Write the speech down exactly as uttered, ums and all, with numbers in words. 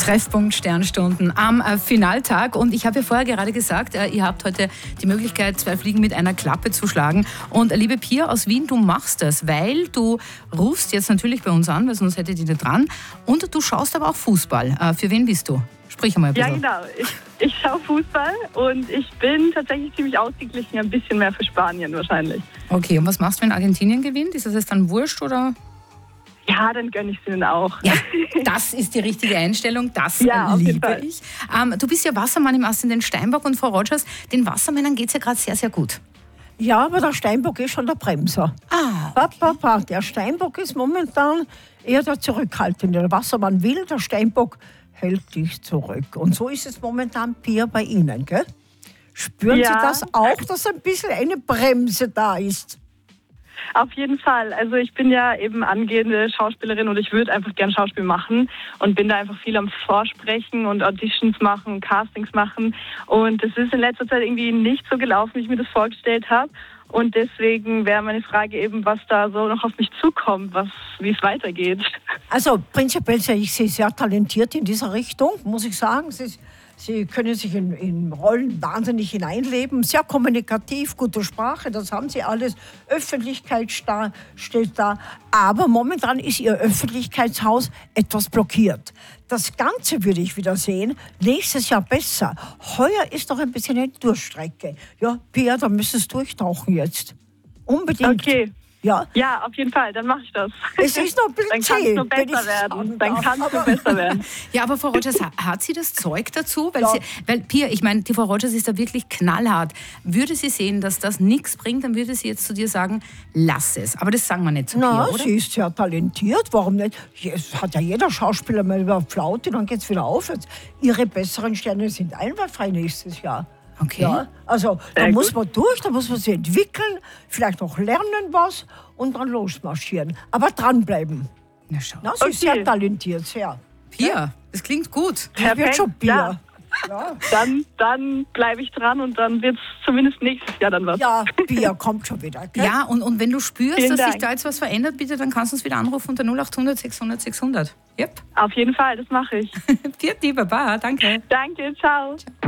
Treffpunkt Sternstunden am äh, Finaltag. Und ich habe ja vorher gerade gesagt, äh, ihr habt heute die Möglichkeit, zwei Fliegen mit einer Klappe zu schlagen. Und äh, liebe Pia aus Wien, du machst das, weil du rufst jetzt natürlich bei uns an, weil sonst hättet ihr nicht dran. Und du schaust aber auch Fußball. Äh, für wen bist du? Sprich einmal ein bisschen. Ja, genau. Ich, ich schaue Fußball und ich bin tatsächlich ziemlich ausgeglichen, ein bisschen mehr für Spanien wahrscheinlich. Okay, und was machst du, wenn Argentinien gewinnt? Ist das jetzt dann wurscht oder... Ja, dann gönne ich es ihnen auch. Ja, das ist die richtige Einstellung, das ja, auf jeden liebe Fall. ich. Ähm, du bist ja Wassermann im Aszendent Steinbock und Frau Rogers, den Wassermännern geht es ja gerade sehr, sehr gut. Ja, aber der Steinbock ist schon der Bremser. Ah, Pa, pa, pa. Der Steinbock ist momentan eher der Zurückhaltende. Der Wassermann will, der Steinbock hält dich zurück. Und so ist es momentan, Pia, bei Ihnen, gell? Spüren Ja. Sie das auch, dass ein bisschen eine Bremse da ist? Auf jeden Fall. Also ich bin ja eben angehende Schauspielerin und ich würde einfach gern Schauspiel machen und bin da einfach viel am Vorsprechen und Auditions machen und Castings machen. Und es ist in letzter Zeit irgendwie nicht so gelaufen, wie ich mir das vorgestellt habe. Und deswegen wäre meine Frage eben, was da so noch auf mich zukommt, was, wie es weitergeht. Also prinzipiell sehe ich Sie sehr talentiert in dieser Richtung, muss ich sagen. Sie, Sie können sich in, in Rollen wahnsinnig hineinleben, sehr kommunikativ, gute Sprache, das haben Sie alles. Öffentlichkeit sta- steht da. Aber momentan ist Ihr Öffentlichkeitshaus etwas blockiert. Das Ganze würde ich wieder sehen, nächstes Jahr besser. Heuer ist doch ein bisschen eine Durchstrecke. Ja, Pia, da müsstest du durchtauchen jetzt. Unbedingt. Okay. Ja. Ja, auf jeden Fall, dann mache ich das. Es ist noch ein bisschen Dann kann zäh, es nur wenn besser ich werden. sagen Dann darf. kann es nur besser werden. ja, aber Frau Rogers, ha- hat sie das Zeug dazu? Weil, Ja. sie, weil Pia, ich meine, die Frau Rogers ist da wirklich knallhart. Würde sie sehen, dass das nichts bringt, dann würde sie jetzt zu dir sagen, lass es. Aber das sagen wir nicht zu Na, Pia, oder? sie ist sehr talentiert, warum nicht? Es hat ja jeder Schauspieler mal über Flaute, dann geht's wieder aufwärts. Ihre besseren Sterne sind einwandfrei nächstes Jahr. Okay. Ja, also da Sehr muss gut. man durch, da muss man sich entwickeln, vielleicht noch lernen was und dann losmarschieren. Aber dranbleiben. Na schau. Na, sie ist Okay. sehr talentiert, sehr. Pia, das klingt gut. Das wird Perfekt, schon Bier. ja. Ja, Dann, dann bleibe ich dran und dann wird es zumindest nächstes Jahr dann was. ja, Bier kommt schon wieder. Gell? Ja, und, und wenn du spürst, Vielen dass sich Dank. da jetzt was verändert, bitte, dann kannst du uns wieder anrufen unter null acht hundert sechshundert sechshundert. Yep. Auf jeden Fall, das mache ich. Pia, Baba, danke. Danke, ciao.